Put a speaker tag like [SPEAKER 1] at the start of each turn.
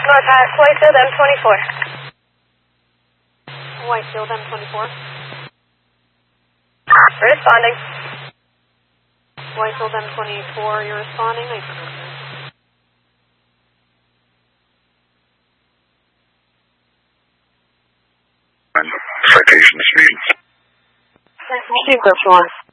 [SPEAKER 1] North Whitefield M24.
[SPEAKER 2] Whitefield M24.
[SPEAKER 1] Responding.
[SPEAKER 2] Whitefield M24, you're responding?
[SPEAKER 3] Citation speed.
[SPEAKER 2] Receive Group 1.